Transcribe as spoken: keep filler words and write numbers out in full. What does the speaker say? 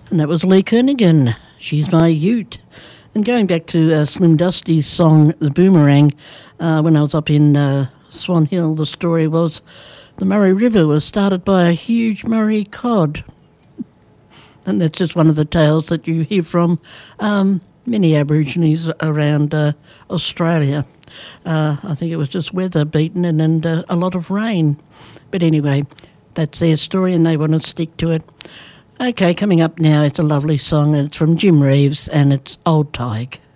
And that was Lee Kernaghan, She's My Ute. And going back to uh, Slim Dusty's song, The Boomerang, uh, when I was up in uh, Swan Hill, the story was the Murray River was started by a huge Murray cod. And that's just one of the tales that you hear from um, many Aborigines around uh, Australia. Uh, I think it was just weather beaten and, and uh, a lot of rain. But anyway, that's their story and they want to stick to it. Okay, coming up now, it's a lovely song and it's from Jim Reeves and it's Old Tige.